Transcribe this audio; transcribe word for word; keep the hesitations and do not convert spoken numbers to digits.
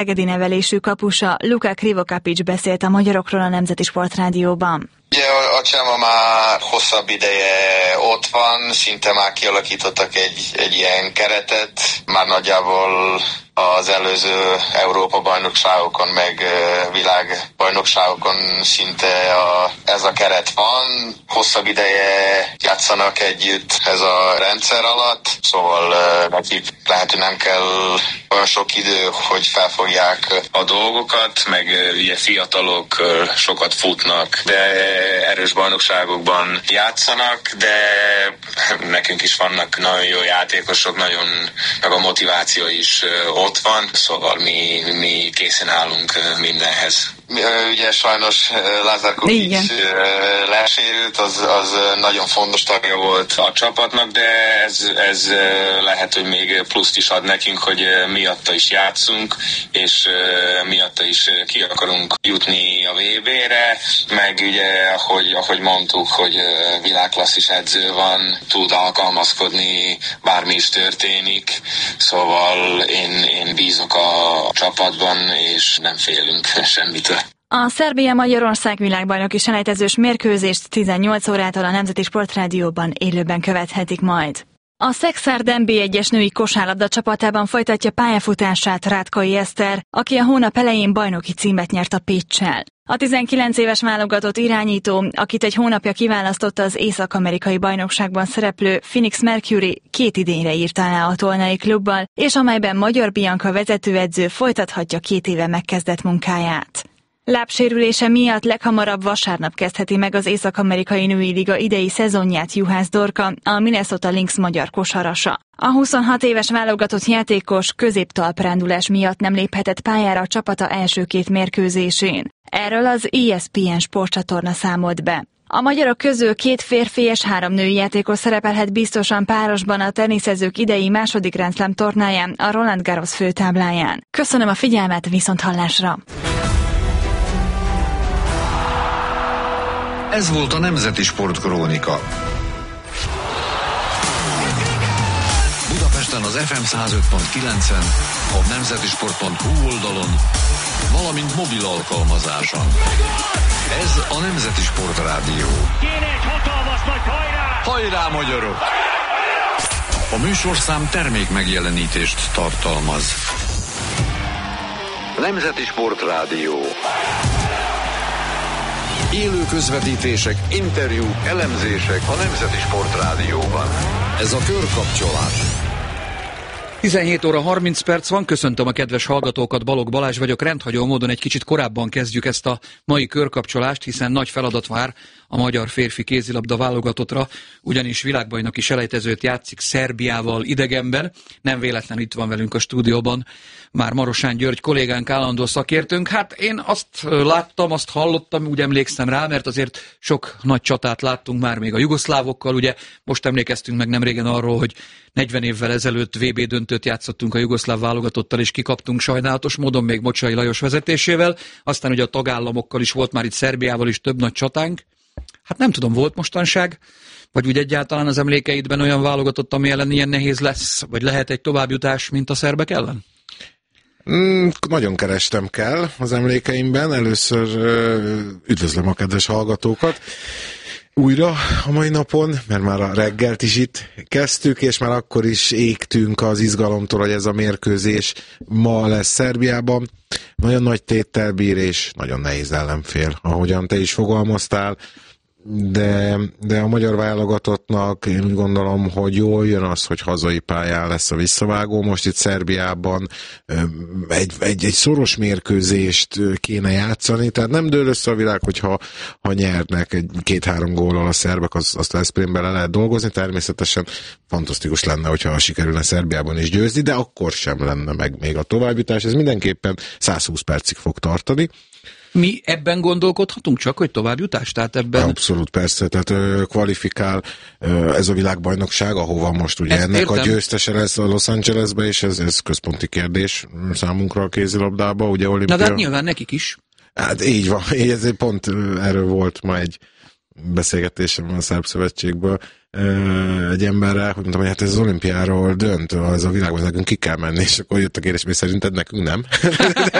Szegedi nevelésű kapusa Luka Krivokapics beszélt a magyarokról a Nemzeti Sportrádióban. Ugye a Csema már hosszabb ideje ott van, szinte már kialakítottak egy, egy ilyen keretet, már nagyjából az előző Európa-bajnokságokon, meg világbajnokságokon szinte a, ez a keret van. Hosszabb ideje játszanak együtt ez a rendszer alatt, szóval nekik lehet, hogy nem kell olyan sok idő, hogy felfogják a dolgokat, meg ugye fiatalok sokat futnak, de erős bajnokságokban játszanak, de nekünk is vannak nagyon jó játékosok, nagyon, meg a motiváció is ott van, szóval mi, mi készen állunk mindenhez. Ugye sajnos Lázár Kukic lesérült, az, az nagyon fontos tagja volt a csapatnak, de ez, ez lehet, hogy még pluszt is ad nekünk, hogy miatta is játszunk, és miatta is ki akarunk jutni a vé bé-re, meg ugye, ahogy, ahogy mondtuk, hogy világklasszis edző van, tud alkalmazkodni, bármi is történik, szóval én, én bízok a csapatban, és nem félünk semmitől. A Szerbia-Magyarország világbajnoki selejtezős mérkőzést tizennyolc órától a Nemzeti Sportrádióban élőben követhetik majd. A Szekszárd en bé egyes női kosárlabda csapatában folytatja pályafutását Rátkai Eszter, aki a hónap elején bajnoki címet nyert a Péccsel. A tizenkilenc éves válogatott irányító, akit egy hónapja kiválasztotta az észak-amerikai bajnokságban szereplő Phoenix Mercury, két idényre írta alá a tolnai klubbal, és amelyben Magyar Bianca vezetőedző folytathatja két éve megkezdett munkáját. Lábsérülése miatt leghamarabb vasárnap kezdheti meg az Észak-amerikai női liga idei szezonját Juhász Dorka, a Minnesota Lynx magyar kosarasa. A huszonhat éves válogatott játékos középtalprándulás miatt nem léphetett pályára a csapata első két mérkőzésén. Erről az é es pé en sportcsatorna számolt be. A magyarok közül két férfi és három női játékos szerepelhet biztosan párosban a teniszezők idei második Grand Slam tornáján, a Roland Garros főtábláján. Köszönöm a figyelmet, viszonthallásra! Ez volt a Nemzeti Sportkrónika. Budapesten az ef em száz öt pont kilencen, a nemzetisport pont hu oldalon, valamint mobil alkalmazáson. Ez a Nemzeti Sportrádió. Kéne egy hatalmas nagy hajrá! Hajrá, magyarok! A műsorszám termék megjelenítést tartalmaz. Nemzeti Sportrádió. Élő közvetítések, interjúk, elemzések a Nemzeti Sportrádióban. Ez a Körkapcsolás. tizenhét óra harminc perc van, köszöntöm a kedves hallgatókat, Balogh Balázs vagyok, rendhagyó módon egy kicsit korábban kezdjük ezt a mai körkapcsolást, hiszen nagy feladat vár a magyar férfi kézilabda válogatottra, ugyanis világbajnoki selejtezőt játszik Szerbiával idegenben, nem véletlenül itt van velünk a stúdióban már Marosán György kollégánk, állandó szakértőnk. Hát én azt láttam, azt hallottam, úgy emlékszem rá, mert azért sok nagy csatát láttunk már még a jugoszlávokkal, ugye most emlékeztünk meg nem régen arról, hogy negyven évvel ezelőtt vé bé döntőt játszottunk a jugoszláv válogatottal, és kikaptunk sajnálatos módon még Mocsai Lajos vezetésével, aztán ugye a tagállamokkal is volt már itt Szerbiával is több nagy csatánk. Hát nem tudom, volt mostanság, vagy úgy egyáltalán az emlékeidben olyan válogatott, ami ellen ilyen nehéz lesz, vagy lehet egy továbbjutás, mint a szerbek ellen? Mm, nagyon kerestem kell az emlékeimben. Először üdvözlöm a kedves hallgatókat újra a mai napon, mert már a reggelt is itt kezdtük, és már akkor is égtünk az izgalomtól, hogy ez a mérkőzés ma lesz Szerbiában. Nagyon nagy téttel bír, és nagyon nehéz ellenfél, ahogyan te is fogalmaztál. De, de a magyar válogatottnak én úgy gondolom, hogy jól jön az, hogy hazai pályán lesz a visszavágó. Most itt Szerbiában egy, egy, egy szoros mérkőzést kéne játszani, tehát nem dől össze a világ, hogyha ha nyernek egy két-három góllal a szerbek, az, azt Veszprémben le lehet dolgozni. Természetesen fantasztikus lenne, hogyha sikerülne Szerbiában is győzni, de akkor sem lenne meg még a továbbjutás. Ez mindenképpen százhúsz percig fog tartani. Mi ebben gondolkodhatunk csak, hogy továbbjutás? Tehát ebben... Abszolút, persze, tehát ö, kvalifikál ö, ez a világbajnokság, ahova most ugye Ezt ennek értem. a győztese lesz a Los Angelesbe, és ez, ez központi kérdés számunkra a kézilabdába, ugye olimpia. Na de hát nyilván nekik is. Hát így van, ez pont erről volt ma egy beszélgetésem a Szerb Szövetségből, egy emberrel, hogy mondtam, hogy hát ez az olimpiáról dönt, az a világban nekünk ki kell menni, és akkor jött a kérdés, hogy szerinted nekünk nem.